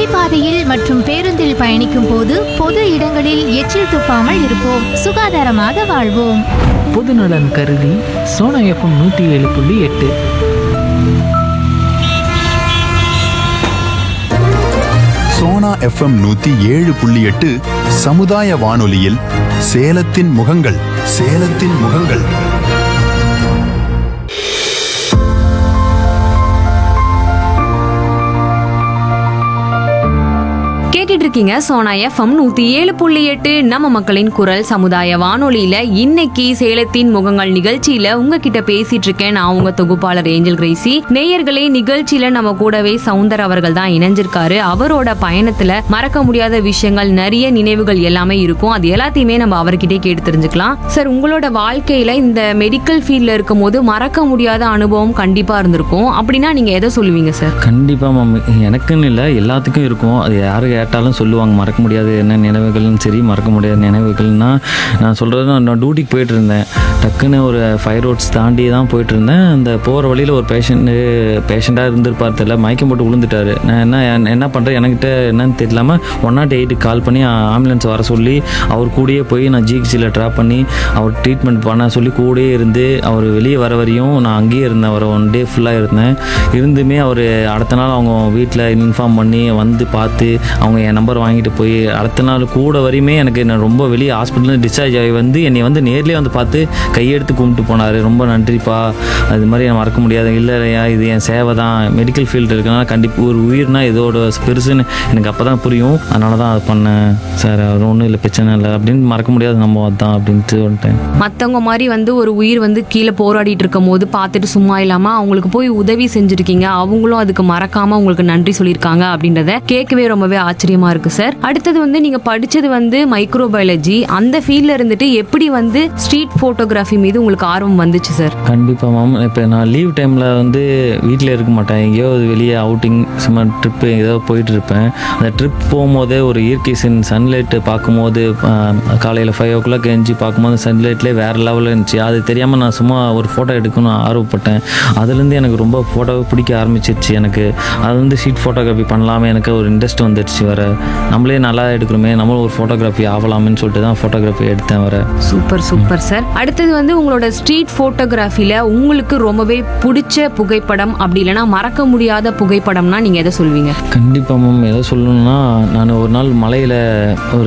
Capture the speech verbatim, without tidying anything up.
நடைபாதையில் மற்றும் பேருந்தில் பயணிக்கும் போது பொது இடங்களில் எச்சில் துப்பாமல் இருப்போம். சுகாதாரமாக வாழ்வோம். பொதுநலன் கருதி சோனா எஃப்எம் நூற்றி ஏழு புள்ளி எட்டு. சோனா எஃப்எம் நூத்தி ஏழு புள்ளி எட்டு சமுதாய வானொலியில் சேலத்தின் முகங்கள் சேலத்தின் முகங்கள். கேட்டுட்டு இருக்கீங்க சோனா எஃப்எம் நூத்தி ஏழு புள்ளி எட்டு நம்ம மக்களின் குரல் சமுதாய வானொலியில. இன்னைக்கு சேலத்தின் முகங்கள் நிகழ்ச்சியில உங்ககிட்ட பேசிட்டு இருக்கேன் நான் உங்க தொகுப்பாளர் ஏஞ்சல் கிரேசி. நேயர்களே, நிகழ்ச்சியில நம்ம கூடவே சவுந்தர் அவர்கள் தான் இணைஞ்சிருக்காரு. அவரோட பயணத்துல மறக்க முடியாத விஷயங்கள், நிறைய நினைவுகள் எல்லாமே இருக்கும். அது எல்லாத்தையுமே நம்ம அவர்கிட்டே கேட்டு தெரிஞ்சுக்கலாம். சார், உங்களோட வாழ்க்கையில இந்த மெடிக்கல் ஃபீல்ட்ல இருக்கும் போது மறக்க முடியாத அனுபவம் கண்டிப்பா இருந்திருக்கும். அப்படின்னா நீங்க எதை சொல்லுவீங்க சார்? கண்டிப்பாக மேம், எனக்குன்னு இல்லை எல்லாத்துக்கும் இருக்கும். அது யாரு கேட்டாலும் சொல்லுவாங்க மறக்க முடியாது என்ன நினைவுகள்னு. சரி, மறக்க முடியாத நினைவுகள்னா நான் சொல்கிறது, நான் டியூட்டிக்கு போயிட்டு இருந்தேன். டக்குன்னு ஒரு ஃபைவ் ரோட்ஸ் தாண்டி தான் போயிட்டு இருந்தேன். அந்த போகிற வழியில் ஒரு பேஷண்ட்டு பேஷண்ட்டாக இருந்திருப்பார் தெரியல, மயக்கம் போட்டு விழுந்துட்டாரு. நான் என்ன என்ன பண்ணுறேன் எனக்கிட்ட என்னன்னு தெரியலாமல் ஒன் நாட் எயிட்டுக்கு கால் பண்ணி ஆம்புலன்ஸ் வர சொல்லி அவர் கூடயே போய் நான் ஜிஹெச்சில் ட்ராப் பண்ணி அவர் ட்ரீட்மெண்ட் பண்ண சொல்லி கூடயே இருந்து அவர் வெளியே வர வரையும் நான் அங்கேயே இருந்தேன். அவர் ஒன் டே ஃபுல்லாக இருந்தேன். இருந்துமே அவர் அடுத்த நாள் அவங்க வீட்டில் இன்ஃபார்ம் பண்ணி வந்து பார்த்து அவங்க என் நம்பர் வாங்கிட்டு போய் அடுத்த நாள் கூட வரையுமே எனக்கு நான் ரொம்ப வெளியே ஹாஸ்பிட்டலில் டிஸ்சார்ஜ் ஆகி வந்து என்னை வந்து நேர்லேயே வந்து பார்த்து கையெடுத்து கும்பிட்டு போனார். ரொம்ப நன்றிப்பா, அது மாதிரி நான் மறக்க முடியாது. இல்லை இல்லையா, இது என் சேவை தான். மெடிக்கல் ஃபீல்டு இருக்குன்னா கண்டிப்பாக ஒரு உயிர்னா இதோட பெருசுன்னு எனக்கு அப்போ தான் புரியும். அதனால தான் அது பண்ணேன் சார். அது ஒன்றும் இல்லை, பிரச்சனை இல்லை அப்படின்னு மறக்க முடியாது நம்ம அதுதான் அப்படின்ட்டு வந்துட்டேன். மற்றவங்க மாதிரி வந்து ஒரு உயிர் வந்து கீழே போராடிட்டு இருக்கும் போது பார்த்துட்டு சும்மா இல்லாமல் அவங்களுக்கு போய் உதவி செஞ்சுருக்கீங்க. அவங்களும் அதுக்கு மறக்காமல் உங்களுக்கு நன்றி சொல்லியிருக்காங்க அப்படின்றத கேட்கவே ரொம்பவே ஆச்சரியமா இருக்கு சார். அடுத்தது வந்து நீங்க படிச்சது வந்து மைக்ரோபயாலஜி. அந்த ஃபீல்ட்ல இருந்துட்டு எப்படி வந்து ஸ்ட்ரீட் போட்டோகிராஃபி மீது உங்களுக்கு ஆர்வம் வந்துச்சு சார்? கண்டிப்பாக மேம், இப்போ நான் லீவ் டைமில் வந்து வீட்டில் இருக்க மாட்டேன். எங்கேயோ வெளியே அவுட்டிங் சும்மா ட்ரிப்பு ஏதோ போயிட்டு இருப்பேன். அந்த ட்ரிப் போகும்போதே ஒரு இயற்கை சன் சன்லைட்டு பார்க்கும்போது காலையில் ஃபைவ் ஓ கிளாக் எஞ்சி பார்க்கும்போது சன்லைட்லேயே வேறு லெவலில் இருந்துச்சு. அது தெரியாமல் நான் சும்மா ஒரு ஃபோட்டோ எடுக்கணும்னு ஆர்வப்பட்டேன். அதுலேருந்து எனக்கு ரொம்ப ஃபோட்டோவை பிடிக்க ஆரம்பிச்சிருச்சு. எனக்கு அது வந்து ஷீட் ஃபோட்டோகிராஃபி பண்ணலாமே எனக்கு ஒரு இன்ட்ரெஸ்ட் வந்துடுச்சு. வர நம்மளே நல்லா எடுக்கிறோமே, நம்மளும் ஒரு ஃபோட்டோகிராஃபி ஆகலாம்னு சொல்லிட்டு தான் ஃபோட்டோகிராஃபி எடுத்தேன். வர சூப்பர் சூப்பர் சார். அடுத்தது வந்து உங்களோட ஸ்ட்ரீட் ஃபோட்டோகிராஃபில உங்களுக்கு ரொம்பவே பிடிச்ச புகைப்படம் அப்படி இல்லைன்னா மறக்க முடியாத புகைப்படம்னா நீங்க எதை சொல்வீங்க? கண்டிப்பாக மேம், எதை சொல்லணும்னா நான் ஒரு நாள் மலையில் ஒரு